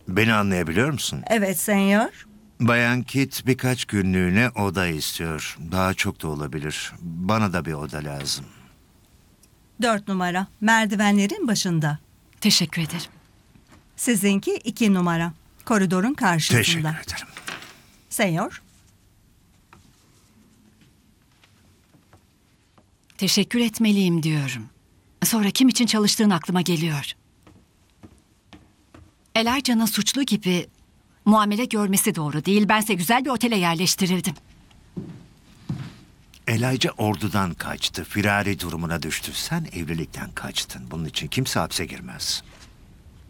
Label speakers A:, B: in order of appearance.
A: Beni anlayabiliyor musun?
B: Evet, senyor.
A: Bayan Kit birkaç günlüğüne oda istiyor. Daha çok da olabilir. Bana da bir oda lazım.
B: 4 numara. Merdivenlerin başında.
C: Teşekkür ederim.
B: Sizinki 2 numara. Koridorun karşısında.
A: Teşekkür ederim.
B: Senyor.
C: Teşekkür etmeliyim diyorum. Sonra kim için çalıştığın aklıma geliyor. Elijah'nın suçlu gibi muamele görmesi doğru değil. Bense güzel bir otele yerleştirildim.
A: Elijah ordudan kaçtı. Firari durumuna düştü. Sen evlilikten kaçtın. Bunun için kimse hapse girmez.